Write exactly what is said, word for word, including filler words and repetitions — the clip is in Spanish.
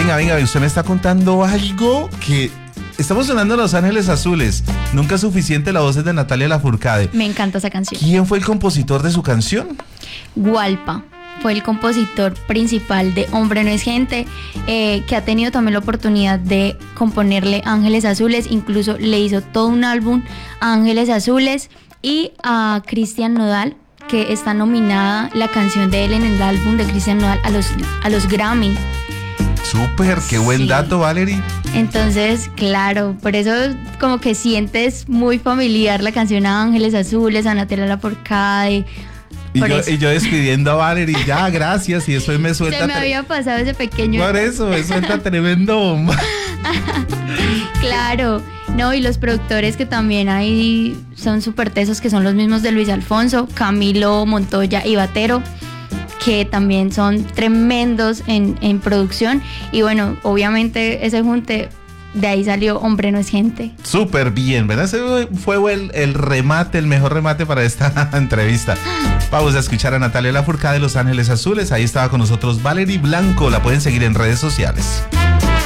venga, venga, usted me está contando algo que... Estamos sonando Los Ángeles Azules. Nunca es suficiente, la voz es de Natalia Lafourcade. Me encanta esa canción. ¿Quién fue el compositor de su canción? Gualpa fue el compositor principal de Hombre no es gente, eh, que ha tenido también la oportunidad de componerle Ángeles Azules. Incluso le hizo todo un álbum a Ángeles Azules. Y a Cristian Nodal, que está nominada la canción de él en el álbum de Cristian Nodal a los, a los Grammy. Súper, qué buen Sí. dato, Valerie. Entonces, claro, por eso como que sientes muy familiar la canción a Ángeles Azules, a Natalia Lafourcade. Y Por yo, eso. y yo despidiendo a Valerie, ya, gracias, y después me suelta... Se me tre- había pasado ese pequeño... Por eso, me suelta tremendo bomba. Claro, no, y los productores que también hay son súper tesos, que son los mismos de Luis Alfonso, Camilo Montoya y Batero, que también son tremendos en, en producción. Y bueno, obviamente ese junte, de ahí salió Hombre no es gente. Súper bien, ¿verdad? Ese fue el, el remate, el mejor remate para esta entrevista. Vamos a escuchar a Natalia Lafourcade de Los Ángeles Azules. Ahí estaba con nosotros Valerie Blanco. La pueden seguir en redes sociales.